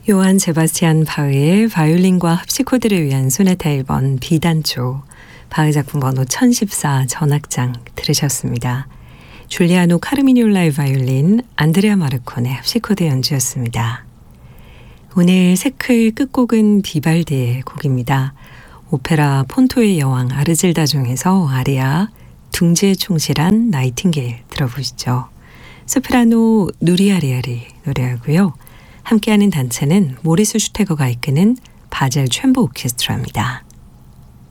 요한 세바스찬 바흐의 바이올린과 합시코드를 위한 소나타 1번 B단조, 바흐 작품 번호 1014 전악장 들으셨습니다. 줄리아노 카르미니올라의 바이올린, 안드레아 마르콘의 합시코드 연주였습니다. 오늘 세클 끝곡은 비발디의 곡입니다. 오페라 폰토의 여왕 아르질다 중에서 아리아 둥지에 충실한 나이팅게일 들어보시죠. 소프라노 누리아리아리 노래하고요. 함께하는 단체는 모리스 슈테거가 이끄는 바젤 챔버 오케스트라입니다.